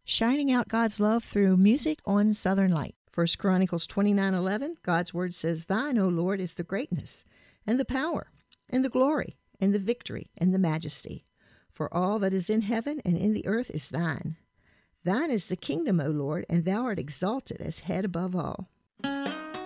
shining out God's love through music on Southern Light. 1 Chronicles 29:11, God's word says, Thine, O Lord, is the greatness, and the power, and the glory, and the victory, and the majesty. For all that is in heaven and in the earth is thine. Thine is the kingdom, O Lord, and thou art exalted as head above all.